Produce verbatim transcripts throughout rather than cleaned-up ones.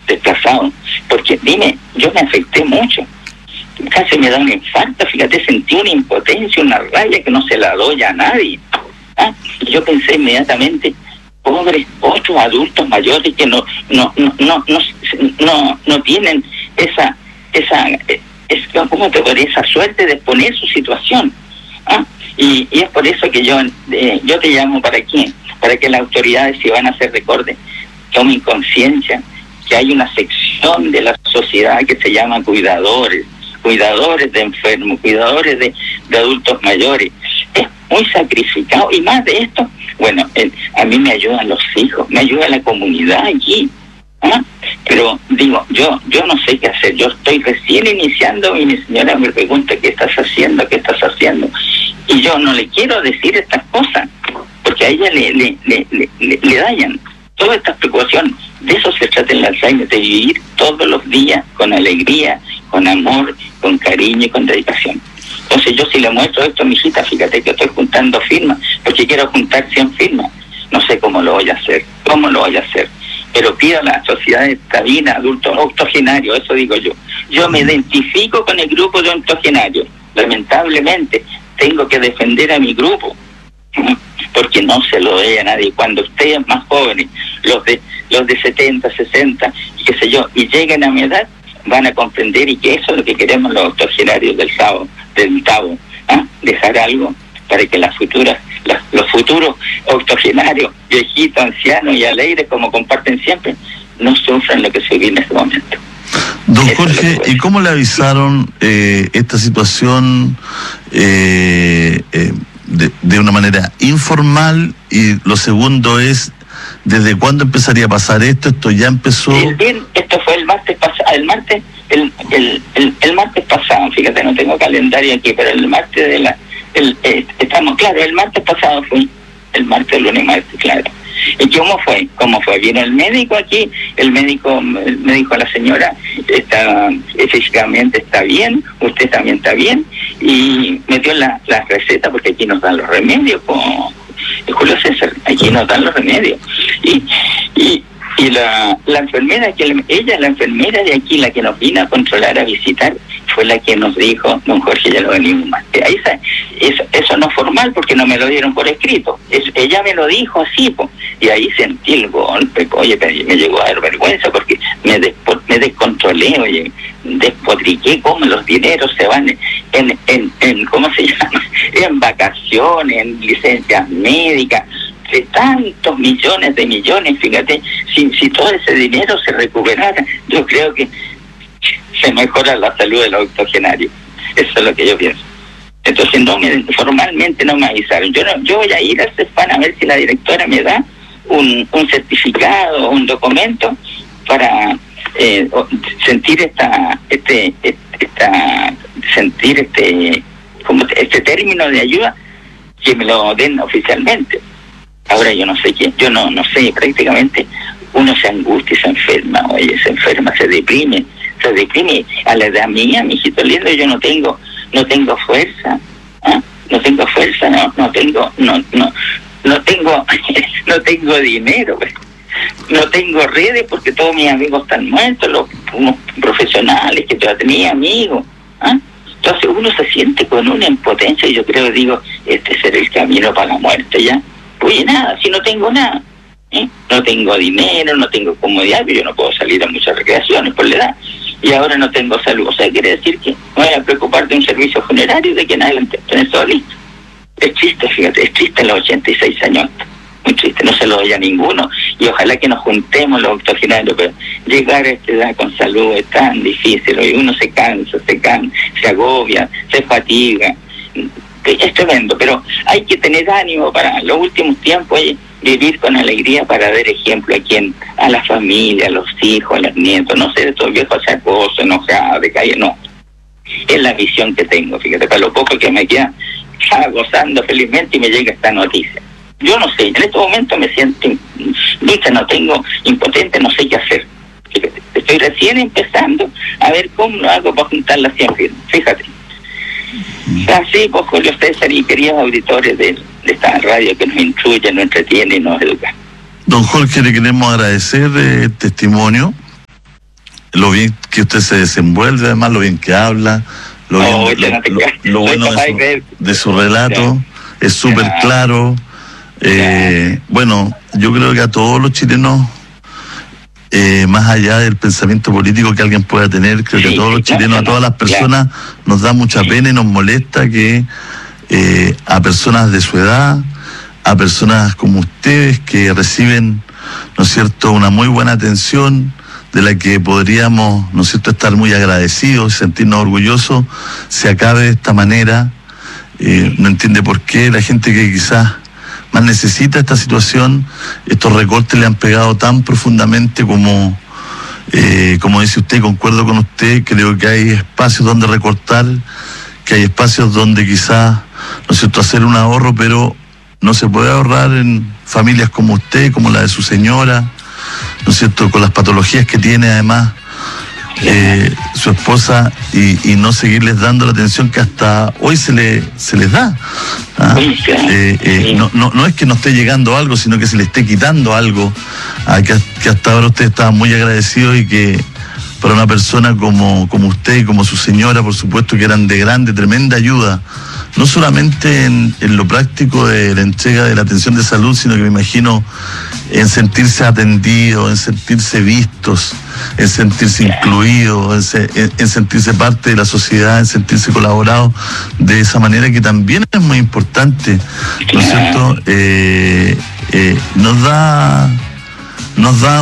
desplazado, porque dime, yo me afecté mucho, casi me da un infarto, fíjate, sentí una impotencia, una rabia que no se la doy a nadie. ¿Ah? Y yo pensé inmediatamente, pobres otros adultos mayores que no no no no no no, no tienen esa esa es, ¿cómo te podría? Esa suerte de exponer su situación. ¿Ah? Y, y es por eso que yo eh, yo te llamo para qué, para que las autoridades, si van a hacer recortes, tomen conciencia que hay una sección de la sociedad que se llama cuidadores, cuidadores de enfermos, cuidadores de, de adultos mayores. Es muy sacrificado, y más de esto, bueno, eh, a mí me ayudan los hijos, me ayuda la comunidad allí, ¿ah? Pero digo, yo yo no sé qué hacer, yo estoy recién iniciando y mi señora me pregunta qué estás haciendo, qué estás haciendo, y yo no le quiero decir estas cosas, porque a ella le, le, le, le, le, le dañan todas estas preocupaciones. De eso se trata el Alzheimer, de vivir todos los días con alegría, con amor, con cariño y con dedicación. Entonces yo si le muestro esto a mi hijita, fíjate que estoy juntando firmas, porque quiero juntar cien firmas. No sé cómo lo voy a hacer, cómo lo voy a hacer, pero pido a la sociedad taurina, adultos octogenarios, eso digo yo. Yo me identifico con el grupo de octogenarios. Lamentablemente tengo que defender a mi grupo, porque no se lo doy a nadie. Cuando ustedes más jóvenes, los de los de setenta, sesenta, qué sé yo, y lleguen a mi edad, van a comprender, y que eso es lo que queremos los octogenarios del Tavo, del Tavo, ¿ah? Dejar algo para que las futuras, las, los futuros octogenarios, viejitos, ancianos y alegres, como comparten siempre, no sufran lo que se vive en este momento. Don Jorge, ¿y cómo le avisaron eh, esta situación eh, eh, de, de una manera informal? Y lo segundo es, ¿desde cuándo empezaría a pasar esto? ¿Esto ya empezó? Bien, esto fue el martes pasado, el martes, el, el, el, el martes pasado, fíjate, no tengo calendario aquí, pero el martes de la, el, eh, estamos, claro, el martes pasado fue, el martes, lunes, martes, claro. ¿Y cómo fue? ¿Cómo fue? Vino el médico aquí, el médico me dijo a la señora, está, físicamente está bien, usted también está bien, y me dio la, la receta, porque aquí nos dan los remedios, como Julio César, aquí nos dan los remedios. Y y, y la, la enfermera, que ella, la enfermera de aquí, la que nos vino a controlar, a visitar, fue la que nos dijo, don Jorge, ya lo venimos más. Ahí, eso, eso no es formal, porque no me lo dieron por escrito. Es, ella me lo dijo así, po, y ahí sentí el golpe. Oye, me llegó a dar vergüenza, porque me, despo, me descontrolé, oye, despotriqué cómo los dineros se van en, en, en, en ¿cómo se llama? En vacaciones, en licencias médicas, de tantos millones de millones, fíjate, si, si todo ese dinero se recuperara, yo creo que se mejora la salud de los octogenarios. Eso es lo que yo pienso. Entonces no me, formalmente no me avisaron. Yo no, yo voy a ir al CESFAM a ver si la directora me da un, un certificado, un documento para eh, sentir esta, este, esta, sentir este, como este término de ayuda, que me lo den oficialmente. Ahora yo no sé quién, yo no, no sé, prácticamente uno se angustia y se enferma, oye, se enferma, se deprime, se deprime. A la edad mía, mijito lindo, yo no tengo, no tengo fuerza, ¿eh? no tengo fuerza, no, no tengo, no, no, no tengo, no tengo dinero, pues. No tengo redes porque todos mis amigos están muertos, los unos profesionales que yo tenía amigos, ¿eh? Entonces uno se siente con una impotencia y yo creo, digo, este será el camino para la muerte ya. Oye, nada, si no tengo nada, ¿eh? No tengo dinero, no tengo comodidad, yo no puedo salir a muchas recreaciones por la edad, y ahora no tengo salud. O sea, quiere decir que me voy a preocupar de un servicio funerario de que en adelante tener todo listo. Es triste, fíjate, es triste en los ochenta y seis años, muy triste, no se lo doy a ninguno, y ojalá que nos juntemos los octogenarios, pero llegar a esta edad con salud es tan difícil, y uno se cansa, se cansa, se agobia, se fatiga. Es tremendo, pero hay que tener ánimo para los últimos tiempos, oye, vivir con alegría para dar ejemplo a quien, a la familia, a los hijos, a los nietos, no ser estos viejos achacosos, enojados, de calle, no. Es la visión que tengo, fíjate, para lo poco que me queda, estaba gozando felizmente y me llega esta noticia. Yo no sé, en este momento me siento, viste, no tengo, impotente, no sé qué hacer. Fíjate, estoy recién empezando a ver cómo lo hago para juntar las cien firmas, fíjate. Así, pues, Julio César y queridos auditores de, de esta radio que nos instruye, nos entretiene y nos educa. Don Jorge, le queremos agradecer el testimonio lo bien que usted se desenvuelve, además, lo bien que habla, lo, oh, bien, lo, lo, lo bueno de su, de su relato, es súper claro. Eh, bueno, yo creo que a todos los chilenos, eh, más allá del pensamiento político que alguien pueda tener, creo que a todos los chilenos, a todas las personas, nos da mucha pena y nos molesta que eh, a personas de su edad, a personas como ustedes que reciben, ¿no es cierto?, una muy buena atención, de la que podríamos, ¿no es cierto?, estar muy agradecidos, sentirnos orgullosos, se acabe de esta manera. Eh, no entiende por qué la gente que quizás más necesita esta situación, estos recortes le han pegado tan profundamente como, eh, como dice usted, concuerdo con usted, creo que hay espacios donde recortar, que hay espacios donde quizás, ¿no es cierto?, hacer un ahorro, pero no se puede ahorrar en familias como usted, como la de su señora, ¿no es cierto?, con las patologías que tiene además eh, su esposa, y, y no seguirles dando la atención que hasta hoy se le se les da. ¿Ah? Eh, eh, no, no, no es que no esté llegando algo, sino que se le esté quitando algo, a que, que hasta ahora usted estaba muy agradecido, y que para una persona como, como usted y como su señora, por supuesto, que eran de grande, tremenda ayuda, no solamente en, en lo práctico de la entrega de la atención de salud, sino que me imagino en sentirse atendidos, en sentirse vistos, en sentirse incluidos, en, se, en, en sentirse parte de la sociedad, en sentirse colaborados de esa manera, que también es muy importante, ¿no es cierto? Eh, eh, nos da, nos da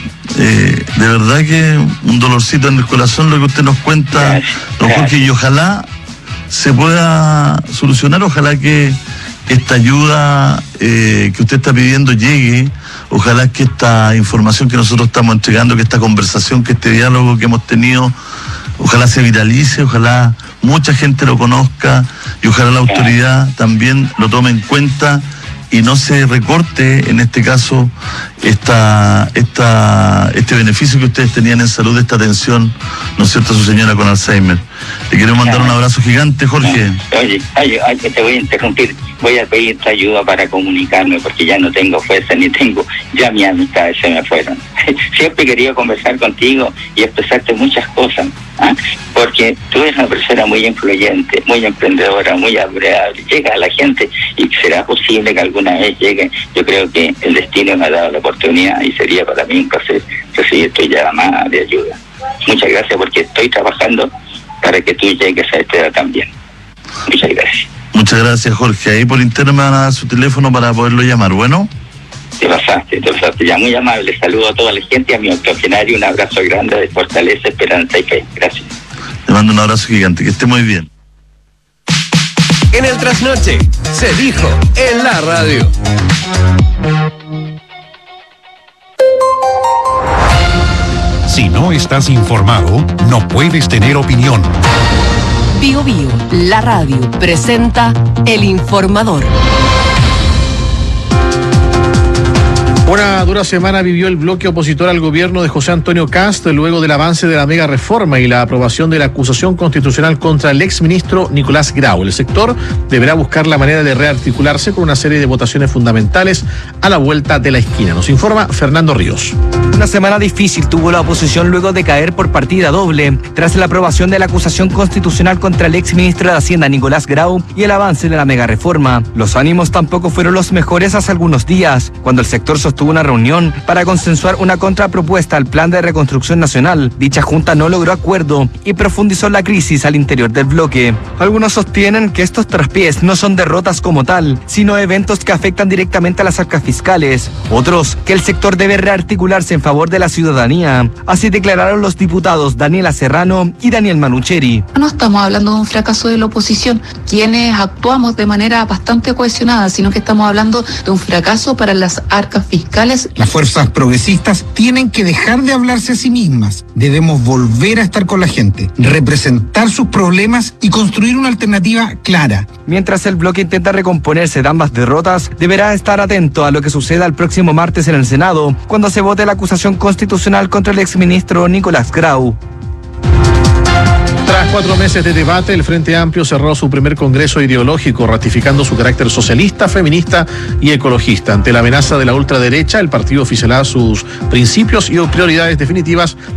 eh, de verdad que un dolorcito en el corazón lo que usted nos cuenta, don Jorge, y ojalá se pueda solucionar, ojalá que esta ayuda eh, que usted está pidiendo llegue, ojalá que esta información que nosotros estamos entregando, que esta conversación, que este diálogo que hemos tenido, ojalá se viralice, ojalá mucha gente lo conozca, y ojalá la autoridad también lo tome en cuenta y no se recorte, en este caso, esta, esta, este beneficio que ustedes tenían en salud, esta atención, ¿no es cierto?, a su señora con Alzheimer. Le quiero mandar un abrazo gigante, Jorge. Oye, oye, oye, te voy a interrumpir. Voy a pedir tu ayuda para comunicarme, porque ya no tengo fuerza, ni tengo, ya mis amistades se me fueron. Siempre he querido conversar contigo y expresarte muchas cosas, ¿ah? Porque tú eres una persona muy influyente, muy emprendedora, muy agradable, llega a la gente, y será posible que alguna vez llegue. Yo creo que el destino me ha dado la oportunidad, y sería para mí un placer recibir tu llamada de ayuda. Muchas gracias, porque estoy trabajando para que tú llegues a esta edad también. Muchas gracias. Muchas gracias, Jorge. Ahí por interno me van a dar su teléfono para poderlo llamar, ¿bueno? Te pasaste, te pasaste. Ya, muy amable. Saludo a toda la gente, a mi octogenario, un abrazo grande de fortaleza, esperanza y fe. Gracias. Le mando un abrazo gigante, que esté muy bien. En el Trasnoche, se dijo en la radio. Si no estás informado, no puedes tener opinión. Bio Bio, la radio, presenta El Informador. Una dura semana vivió el bloque opositor al gobierno de José Antonio Kast luego del avance de la mega reforma y la aprobación de la acusación constitucional contra el exministro Nicolás Grau. El sector deberá buscar la manera de rearticularse con una serie de votaciones fundamentales a la vuelta de la esquina. Nos informa Fernando Ríos. Una semana difícil tuvo la oposición luego de caer por partida doble tras la aprobación de la acusación constitucional contra el exministro de Hacienda Nicolás Grau y el avance de la mega reforma. Los ánimos tampoco fueron los mejores hace algunos días, cuando el sector sostuvo una reunión para consensuar una contrapropuesta al Plan de Reconstrucción Nacional. Dicha junta no logró acuerdo y profundizó la crisis al interior del bloque. Algunos sostienen que estos traspiés no son derrotas como tal, sino eventos que afectan directamente a las arcas fiscales. Otros, que el sector debe rearticularse en favor de la ciudadanía. Así declararon los diputados Daniela Serrano y Daniel Manucheri. No estamos hablando de un fracaso de la oposición, quienes actuamos de manera bastante cohesionada, sino que estamos hablando de un fracaso para las arcas fiscales. Las fuerzas progresistas tienen que dejar de hablarse a sí mismas. Debemos volver a estar con la gente, representar sus problemas y construir una alternativa clara. Mientras el bloque intenta recomponerse de ambas derrotas, deberá estar atento a lo que suceda el próximo martes en el Senado, cuando se vote la acusación constitucional contra el exministro Nicolás Grau. Tras cuatro meses de debate, el Frente Amplio cerró su primer congreso ideológico, ratificando su carácter socialista, feminista y ecologista. Ante la amenaza de la ultraderecha, el partido oficializará sus principios y prioridades definitivas